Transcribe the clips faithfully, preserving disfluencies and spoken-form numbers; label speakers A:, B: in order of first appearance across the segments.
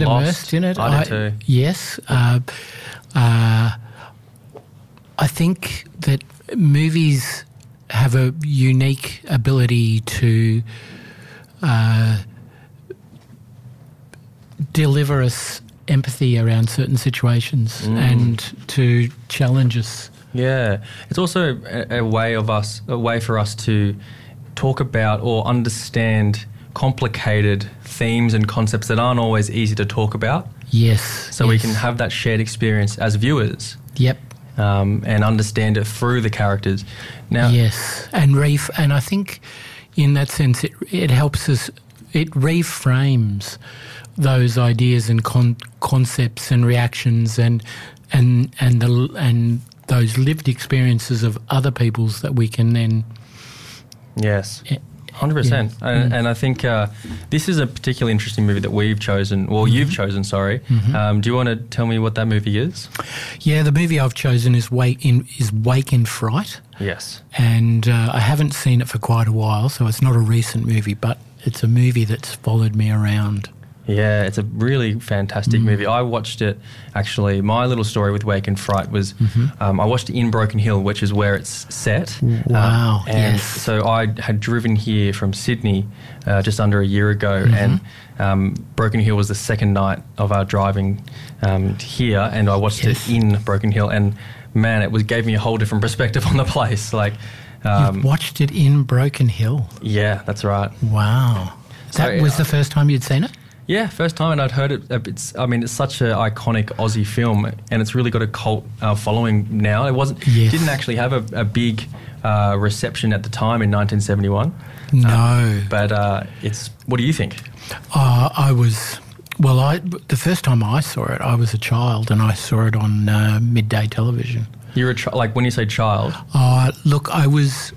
A: immersed
B: Lost.
A: in it.
B: I did too.
A: Yes. Uh, uh, I think that movies have a unique ability to uh, deliver us empathy around certain situations
B: Mm.
A: and to challenge us.
B: Yeah, it's also a, a way of us, a way for us to talk about or understand complicated themes and concepts that aren't always easy to talk about.
A: Yes.
B: So we
A: yes.
B: can have that shared experience as viewers.
A: Yep.
B: Um, and understand it through the characters. Now,
A: yes, and ref- and I think in that sense it it helps us. It reframes those ideas and con- concepts and reactions and and and the and those lived experiences of other people's that we can then.
B: yes.
A: eh,
B: one hundred percent.
A: Yeah.
B: And,
A: Mm.
B: and I think uh, this is a particularly interesting movie that we've chosen, well,
A: Mm-hmm.
B: you've chosen, sorry. Um, do you want to tell me what that movie is?
A: Yeah, the movie I've chosen is Wake in is Wake in Fright,
B: Yes.
A: and uh, I haven't seen it for quite a while, so it's not a recent movie, but it's a movie that's followed me around.
B: Yeah, it's a really fantastic movie. I watched it, actually. My little story with Wake and Fright was um, I watched it in Broken Hill, which is where it's set.
A: Wow,
B: Um, and
A: yes.
B: so I had driven here from Sydney uh, just under a year ago, and um, Broken Hill was the second night of our driving um, here, and I watched
A: Yes.
B: it in Broken Hill, and man, it was gave me a whole different perspective on the place. Like, um,
A: You've watched it in Broken Hill.
B: yeah, that's right.
A: Wow. That
B: So,
A: was
B: uh,
A: the first time you'd seen it?
B: Yeah, first time, and I'd heard it. It's, I mean, it's such an iconic Aussie film, and it's really got a cult uh, following now. It wasn't,
A: Yes.
B: didn't actually have a, a big uh, reception at the time in nineteen seventy-one.
A: No.
B: But uh, it's. What do you think?
A: Uh, I was, well, I the first time I saw it, I was a child and I saw it on uh, midday television.
B: You're a chi- like when you say child.
A: Uh, look, I was,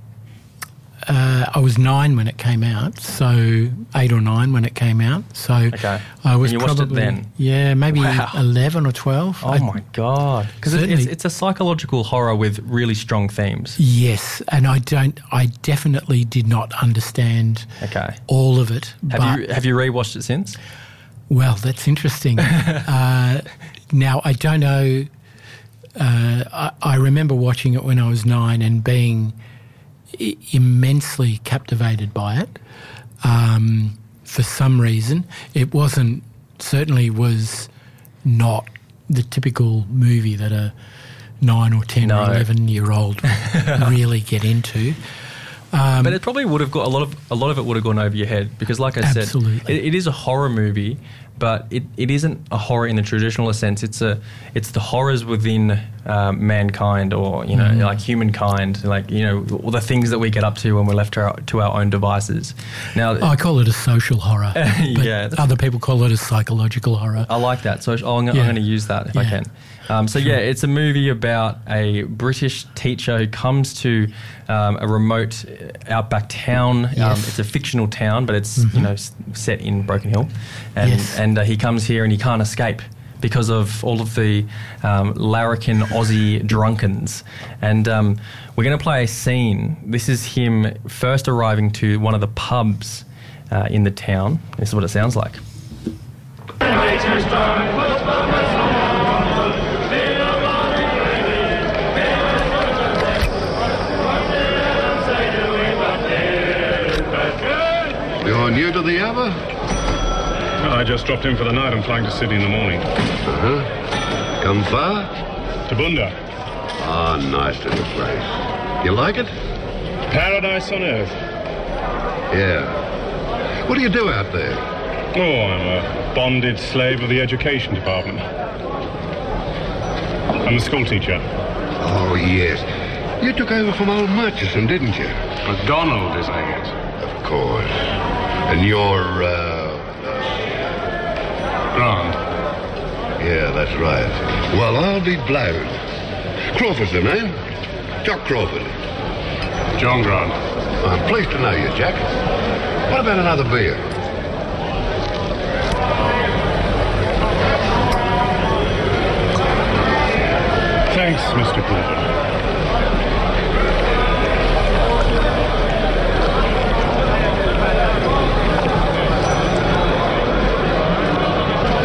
A: uh, I was nine when it came out, so eight or nine when it came out. So
B: Okay.
A: I was
B: And you watched it
A: probably,
B: then?
A: yeah, maybe
B: Wow.
A: eleven or twelve.
B: Oh
A: I-
B: my god! Because it's,
A: Certainly.
B: it's a psychological horror with really strong themes.
A: Yes, and I don't, I definitely did not understand
B: Okay.
A: all of it.
B: Have
A: but
B: you have you rewatched it since?
A: Well, that's interesting. uh, now, I don't know. Uh, I, I remember watching it when I was nine and being I- immensely captivated by it. Um, for some reason, it wasn't. Certainly, was not the typical movie that a nine or ten
B: No.
A: or eleven year old would really get into. Um,
B: But it probably would have got a lot of a lot of it would have gone over your head because, like I
A: Absolutely.
B: said, it, it is a horror movie, but it, it isn't a horror in the traditional sense. It's a it's the horrors within um, mankind, or you know, like humankind, like you know, all the things that we get up to when we're left to our, to our own devices. Now,
A: I call it a social horror, but
B: Yeah.
A: other people call it a psychological horror.
B: I like that, so I'm, I'm
A: Yeah.
B: going to use that if I
A: Yeah.
B: can. Um, so yeah, it's a movie about a British teacher who comes to um, a remote uh, outback town. Um,
A: Yes.
B: it's a fictional town, but it's you know s- set in Broken Hill, and
A: Yes.
B: and uh, he comes here and he can't escape because of all of the um, larrikin Aussie drunkens. And um, we're going to play a scene. This is him first arriving to one of the pubs uh, in the town. This is what it sounds like.
C: You're new to the Ava?
D: I just dropped in for the night. I'm flying to Sydney in the morning.
C: Uh-huh. Come far?
D: To Bunda.
C: Ah, nice little place. You like it?
D: Paradise on earth.
C: Yeah. What do you do out there?
D: Oh, I'm a bonded slave of the education department. I'm a school teacher.
C: Oh, yes. You took over from old Murchison, didn't you?
D: MacDonald, isn't it?
C: Of course. And you're, uh...
D: Grant.
C: Yeah, that's right. Well, I'll be blowed. Crawford's the name. Jock Crawford.
D: John Grant.
C: I'm pleased to know you, Jack. What about another beer?